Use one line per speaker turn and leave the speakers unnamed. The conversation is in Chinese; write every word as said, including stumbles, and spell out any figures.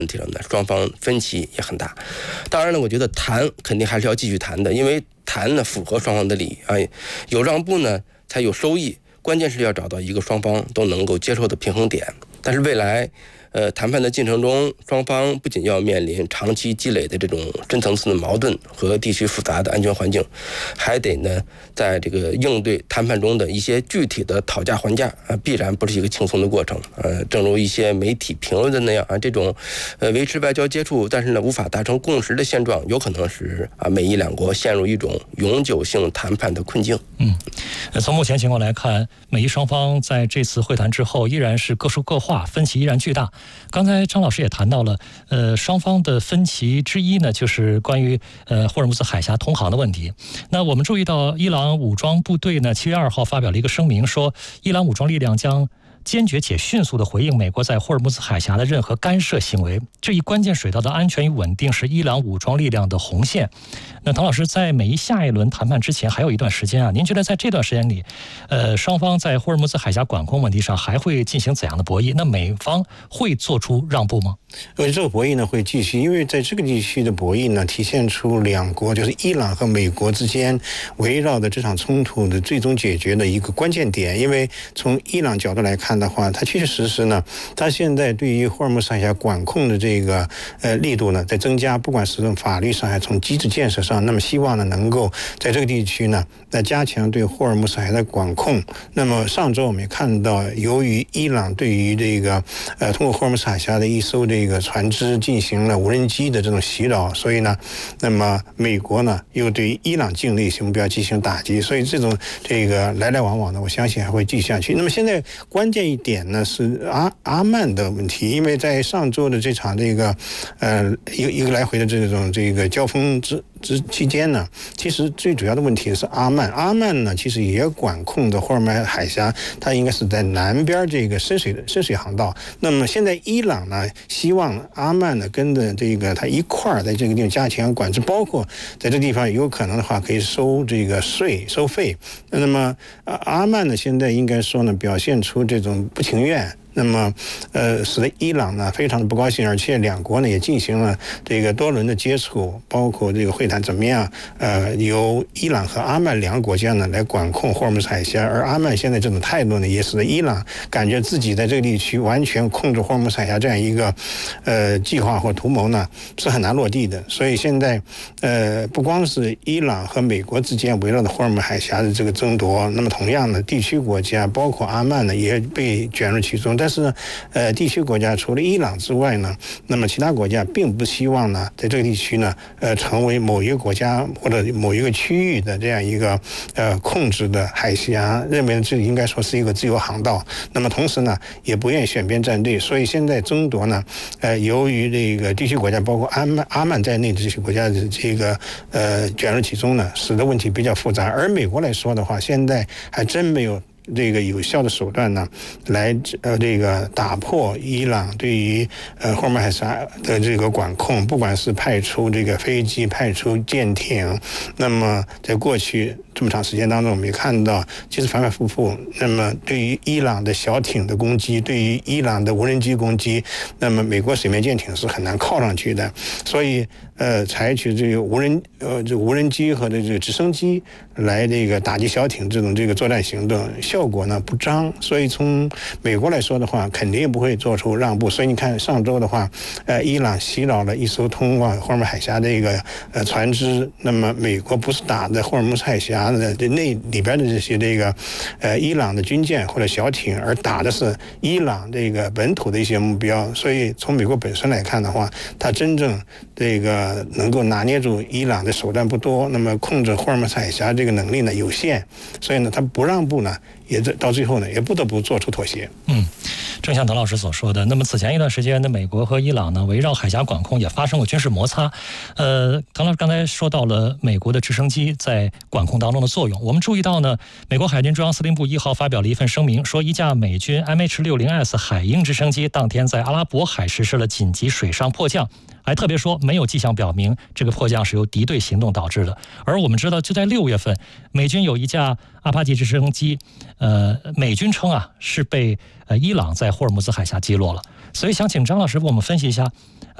问题上呢，双方分歧也很大。当然呢，我觉得谈肯定还是要继续谈的，因为谈呢符合双方的利益啊，有让步呢才有收益。关键是要找到一个双方都能够接受的平衡点。但是未来，呃，谈判的进程中，双方不仅要面临长期积累的这种深层次的矛盾和地区复杂的安全环境，还得呢，在这个应对谈判中的一些具体的讨价还价啊，必然不是一个轻松的过程。呃，正如一些媒体评论的那样啊，这种呃维持外交接触，但是呢无法达成共识的现状，有可能是啊美伊两国陷入一种永久性谈判的困境。
嗯，从目前情况来看，美伊双方在这次会谈之后依然是各说各话，分歧依然巨大。刚才张老师也谈到了，呃，双方的分歧之一呢，就是关于呃霍尔木兹海峡通航的问题。那我们注意到，伊朗武装部队呢，七月二号发表了一个声明，说伊朗武装力量将坚决且迅速地回应美国在霍尔木兹海峡的任何干涉行为。这一关键水道的安全与稳定是伊朗武装力量的红线。那唐老师，在美伊下一轮谈判之前还有一段时间啊，您觉得在这段时间里，呃，双方在霍尔木兹海峡管控问题上还会进行怎样的博弈？那美方会做出让步吗？
而且这个博弈呢会继续，因为在这个地区的博弈呢，体现出两国就是伊朗和美国之间围绕的这场冲突的最终解决的一个关键点。因为从伊朗角度来看的话，它确确实实呢，它现在对于霍尔木兹海峡管控的这个呃力度呢在增加，不管是从法律上还是从机制建设上。那么希望呢能够在这个地区呢来加强对霍尔木兹海峡的管控。那么上周我们也看到，由于伊朗对于这个呃通过霍尔木兹海峡的一艘这个船只进行了无人机的这种袭扰，所以呢，那么美国呢又对伊朗境内目标进行打击，所以这种这个来来往往的，我相信还会继续下去。那么现在关键一点呢是阿阿曼的问题，因为在上周的这场这个呃一个一个来回的这种这个交锋之。之期间呢，其实最主要的问题是阿曼。阿曼呢，其实也管控的霍尔木兹海峡，它应该是在南边这个深水深水航道。那么现在伊朗呢，希望阿曼呢跟着这个它一块儿在这个地方加强管制，包括在这地方有可能的话可以收这个税收费。那么阿曼呢，现在应该说呢，表现出这种不情愿。那么，呃，使得伊朗呢非常的不高兴，而且两国呢也进行了这个多轮的接触，包括这个会谈怎么样？呃，由伊朗和阿曼两个国家呢来管控霍尔木兹海峡，而阿曼现在这种态度呢，也使得伊朗感觉自己在这个地区完全控制霍尔木兹海峡这样一个呃计划或图谋呢是很难落地的。所以现在，呃，不光是伊朗和美国之间围绕着霍尔木兹海峡的这个争夺，那么同样的地区国家，包括阿曼呢，也被卷入其中。但是呢，呃，地区国家除了伊朗之外呢，那么其他国家并不希望呢，在这个地区呢，呃，成为某一个国家或者某一个区域的这样一个呃控制的海峡，认为这应该说是一个自由航道。那么同时呢，也不愿意选边站队，所以现在争夺呢，呃，由于这个地区国家，包括阿曼阿曼在内的这些国家的这个呃卷入其中呢，使得问题比较复杂。而美国来说的话，现在还真没有这个有效的手段呢，来呃这个打破伊朗对于呃霍尔木兹海峡的这个管控，不管是派出这个飞机、派出舰艇，那么在过去这么长时间当中，我们也看到，其实反反复复。那么对于伊朗的小艇的攻击，对于伊朗的无人机攻击，那么美国水面舰艇是很难靠上去的，所以呃采取这个无人呃这无人机和这个直升机来这个打击小艇这种这个作战行动，效果呢不彰。所以从美国来说的话，肯定也不会做出让步。所以你看上周的话，呃，伊朗袭扰了一艘通往霍尔木兹海峡的一个呃船只，那么美国不是打的霍尔木兹海峡的那里边的这些这个呃伊朗的军舰或者小艇，而打的是伊朗这个本土的一些目标。所以从美国本身来看的话，它真正这个能够拿捏住伊朗的手段不多，那么控制霍尔木兹海峡这个能力呢有限，所以呢，它不让步呢，也到最后呢，也不得不做出妥协。
嗯，正像滕老师所说的，那么此前一段时间呢，美国和伊朗呢围绕海峡管控也发生过军事摩擦。呃，滕老师刚才说到了美国的直升机在管控当中的作用，我们注意到呢，美国海军中央司令部一号发表了一份声明，说一架美军 M H 六十 S 海鹰直升机当天在阿拉伯海实施了紧急水上迫降，还特别说没有迹象表明这个迫降是由敌对行动导致的。而我们知道，就在六月份，美军有一架阿帕奇直升机，呃，美军称啊是被呃伊朗在霍尔木兹海峡击落了。 所以想请张老师给我们分析一下。